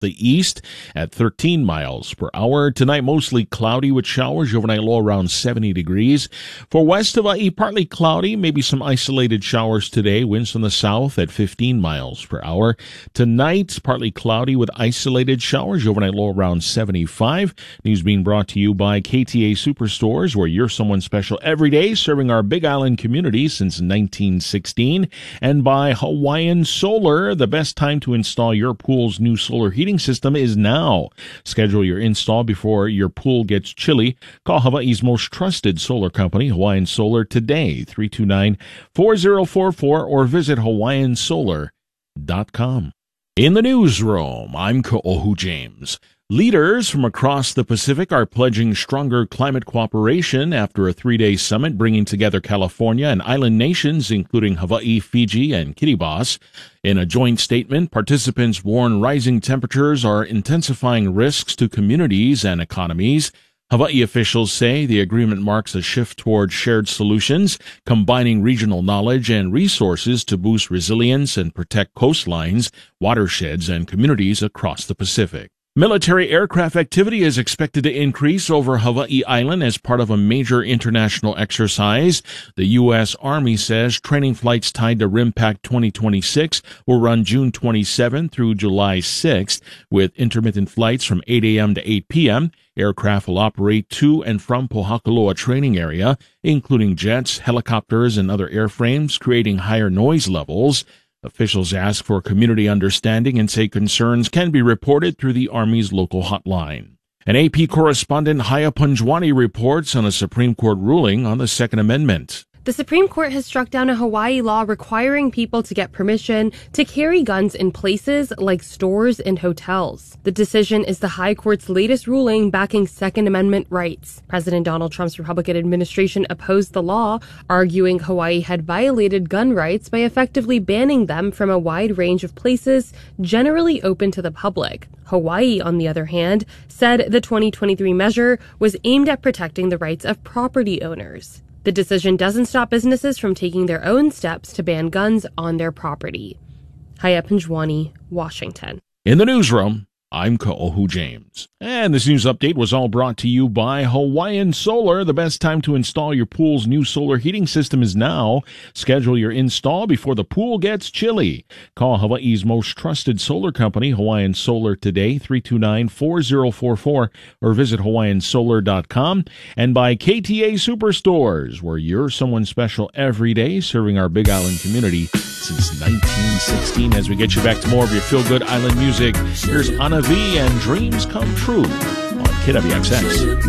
the east at 13 miles per hour. Tonight, mostly cloudy with showers. Overnight low around 70 degrees. For west Hawaii, partly cloudy, maybe some isolated showers today. Winds from the south at 15 miles per hour. Tonight, partly cloudy with isolated showers. Overnight low around 75. News being brought to you by KTA Superstores, where you're someone special every day, serving our Big Island community since 1916. And by Hawaiian Solar, the best time to install your pool's new solar heating system is now. Schedule your install before your pool gets chilly. Call Hawaii's most trusted solar company, Hawaiian Solar, today, 329-4044, or visit hawaiiansolar.com. In the newsroom, I'm Ka'ohu James. Leaders from across the Pacific are pledging stronger climate cooperation after a 3-day summit bringing together California and island nations, including Hawaii, Fiji, and Kiribati. In a joint statement, participants warn rising temperatures are intensifying risks to communities and economies. Hawaii officials say the agreement marks a shift toward shared solutions, combining regional knowledge and resources to boost resilience and protect coastlines, watersheds, and communities across the Pacific. Military aircraft activity is expected to increase over Hawaii Island as part of a major international exercise. The U.S. Army says training flights tied to RIMPAC 2026 will run June 27 through July 6th, with intermittent flights from 8 a.m. to 8 p.m. Aircraft will operate to and from Pohakuloa training area, including jets, helicopters, and other airframes, creating higher noise levels. Officials ask for community understanding and say concerns can be reported through the Army's local hotline. An AP correspondent, Haya Punjwani, reports on a Supreme Court ruling on the Second Amendment. The Supreme Court has struck down a Hawaii law requiring people to get permission to carry guns in places like stores and hotels. The decision is the High Court's latest ruling backing Second Amendment rights. President Donald Trump's Republican administration opposed the law, arguing Hawaii had violated gun rights by effectively banning them from a wide range of places generally open to the public. Hawaii, on the other hand, said the 2023 measure was aimed at protecting the rights of property owners. The decision doesn't stop businesses from taking their own steps to ban guns on their property. Haya Punjwani, Washington. In the newsroom, I'm Ka'ohu James. And this news update was all brought to you by Hawaiian Solar. The best time to install your pool's new solar heating system is now. Schedule your install before the pool gets chilly. Call Hawaii's most trusted solar company, Hawaiian Solar, today, 329-4044, or visit hawaiiansolar.com. And by KTA Superstores, where you're someone special every day, serving our Big Island community since 1916. As we get you back to more of your feel-good island music, here's Anna V and Dreams Come True on KWXX.